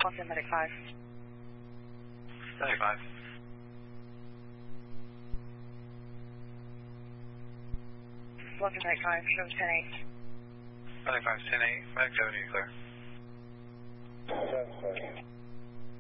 Delta Medic 5. Medic 5. Delta Medic 5, shows 10-8. Medic 5, 10-8. Medic 7, you clear. 10-8.